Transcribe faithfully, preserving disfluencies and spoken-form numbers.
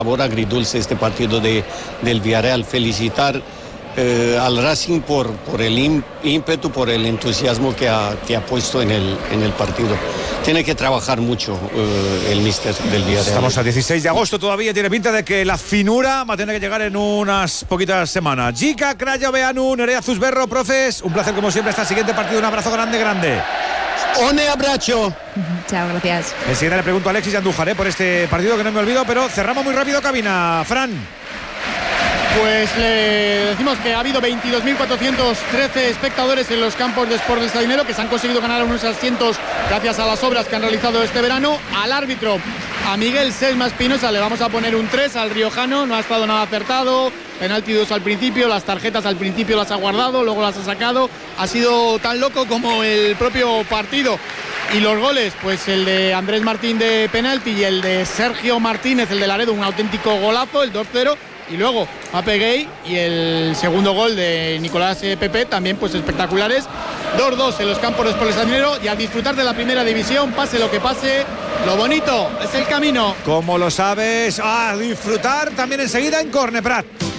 Sabor agridulce este partido de, del Villarreal. Felicitar eh, al Racing por, por el ímpetu, por el entusiasmo que ha, que ha puesto en el, en el partido. Tiene que trabajar mucho eh, el míster del Villarreal. Estamos a dieciséis de agosto todavía, tiene pinta de que la finura va a tener que llegar en unas poquitas semanas. Jica, Crayo, Beanu, Nerea Zusberro, profes, un placer como siempre hasta el siguiente partido, un abrazo grande, grande. ¡One abrazo! Chao, gracias. Enseguida le pregunto a Alexis Andújar ¿eh? por este partido que no me olvido, pero cerramos muy rápido cabina. Fran. Pues le decimos que ha habido veintidós mil cuatrocientos trece espectadores en los campos de Sport del Sardinero, que se han conseguido ganar unos asientos gracias a las obras que han realizado este verano. Al árbitro, a Miguel Sesma Espinosa, le vamos a poner un tres, al riojano, no ha estado nada acertado, penalti dos al principio, las tarjetas al principio las ha guardado, luego las ha sacado, ha sido tan loco como el propio partido. Y los goles, pues el de Andrés Martín de penalti y el de Sergio Martínez, el de Laredo, un auténtico golazo, el dos cero. Y luego Ape Gay y el segundo gol de Nicolás Pepe, también pues espectaculares. dos dos en los campos de Sport del Sardinero, y a disfrutar de la primera división, pase lo que pase, lo bonito es el camino. Como lo sabes, a disfrutar también enseguida en Corneprat.